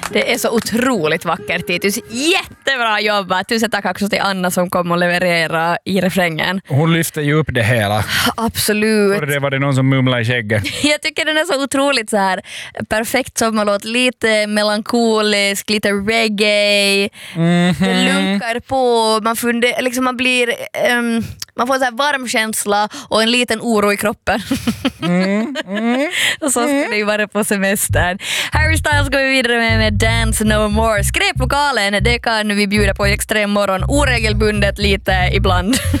Det är så otroligt vackert, Titus. Jättebra jobbat. Tusen tack också till Anna som kom och levererade i refrängen. Hon lyfte ju upp det hela. Absolut. För det var det någon som mumlade i skägget. Jag tycker den är så otroligt så här perfekt sommarlåt. Lite melankolisk, lite reggae. Det lunkar på. Man blir... man får så här varm känsla och en liten oro i kroppen. Och så ska det ju vara på semestern. Harry Styles går vi vidare med Dance No More. Skräplokalen, det kan vi bjuda på i extrem morgon oregelbundet lite ibland.